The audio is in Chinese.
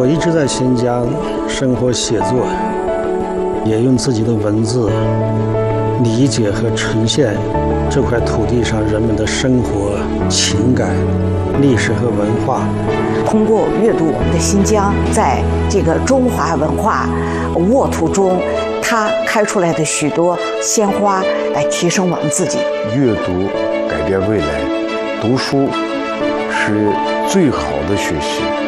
我一直在新疆生活写作，也用自己的文字理解和呈现这块土地上人们的生活、情感、历史和文化。 通过阅读我们的新疆，在这个中华文化沃土中，它开出来的许多鲜花，来提升我们自己。 阅读改变未来，读书是最好的学习。